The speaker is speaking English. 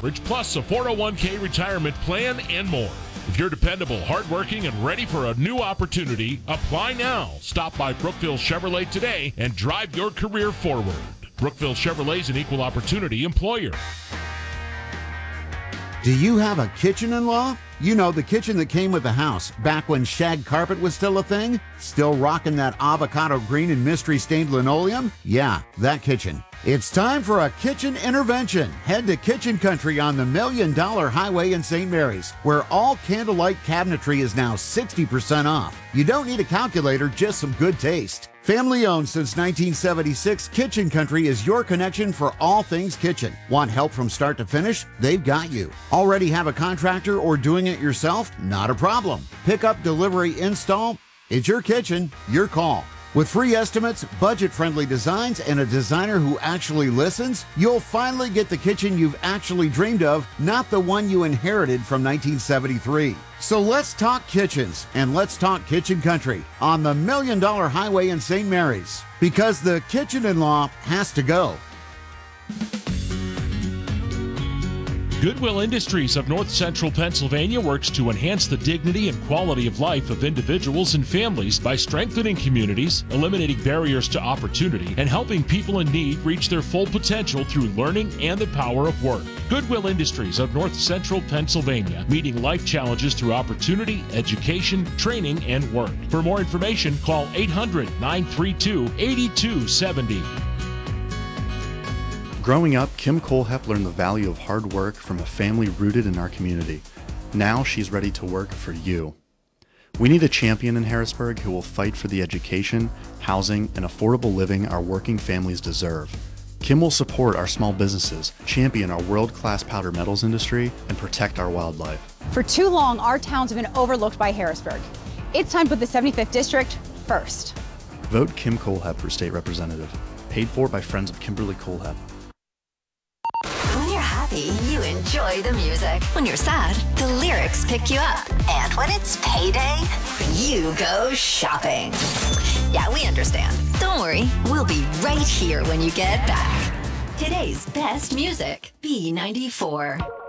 coverage, plus a 401k retirement plan and more. If you're dependable, hardworking, and ready for a new opportunity, apply now. Stop by Brookville Chevrolet today and drive your career forward. Brookville Chevrolet is an equal opportunity employer. Do you have a kitchen-in-law? You know, the kitchen that came with the house back when shag carpet was still a thing? Still rocking that avocado green and mystery stained linoleum? Yeah, that kitchen. It's time for a kitchen intervention. Head to Kitchen Country on the $1 Million Highway in St. Mary's, where all candlelight cabinetry is now 60% off. You don't need a calculator, just some good taste. Family owned since 1976, Kitchen Country is your connection for all things kitchen. Want help from start to finish? They've got you. Already have a contractor or doing it yourself? Not a problem. Pick up, delivery, install. It's your kitchen, your call. With free estimates, budget-friendly designs, and a designer who actually listens, you'll finally get the kitchen you've actually dreamed of, not the one you inherited from 1973. So let's talk kitchens, and let's talk Kitchen Country on the $1 Million Highway in St. Mary's, because the kitchen-in-law has to go. Goodwill Industries of North Central Pennsylvania works to enhance the dignity and quality of life of individuals and families by strengthening communities, eliminating barriers to opportunity, and helping people in need reach their full potential through learning and the power of work. Goodwill Industries of North Central Pennsylvania, meeting life challenges through opportunity, education, training, and work. For more information, call 800-932-8270. Growing up, Kim Kohlhepp learned the value of hard work from a family rooted in our community. Now she's ready to work for you. We need a champion in Harrisburg who will fight for the education, housing, and affordable living our working families deserve. Kim will support our small businesses, champion our world-class powder metals industry, and protect our wildlife. For too long, our towns have been overlooked by Harrisburg. It's time to put the 75th District first. Vote Kim Kohlhepp for state representative. Paid for by Friends of Kimberly Kohlhepp. When you're happy, you enjoy the music. When you're sad, the lyrics pick you up. And when it's payday, you go shopping. Yeah, we understand. Don't worry, we'll be right here when you get back. Today's best music, B94.